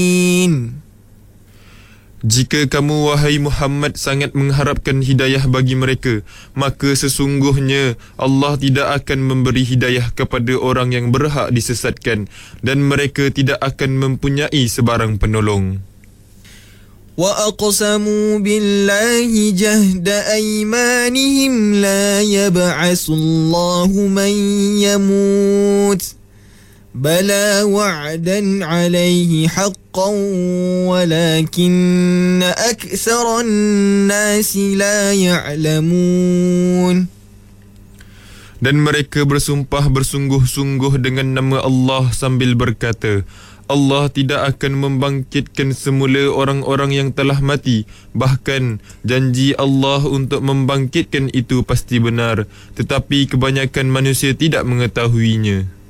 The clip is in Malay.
Jika kamu, wahai Muhammad, sangat mengharapkan hidayah bagi mereka, maka sesungguhnya Allah tidak akan memberi hidayah kepada orang yang berhak disesatkan, dan mereka tidak akan mempunyai sebarang penolong. وَأَقْسَمُوا بِاللَّهِ جَهْدَ أَيْمَانِهِمْ لَا يَبْعَثُ اللَّهُ مَنْ يَمُوتُ بَلَى وَعْدًا عَلَيْهِ حَقًّا وَلَكِنَّ أَكْثَرَ النَّاسِ لَا يَعْلَمُونَ. Dan mereka bersumpah bersungguh-sungguh dengan nama Allah sambil berkata, Allah tidak akan membangkitkan semula orang-orang yang telah mati. Bahkan janji Allah untuk membangkitkan itu pasti benar, tetapi kebanyakan manusia tidak mengetahuinya.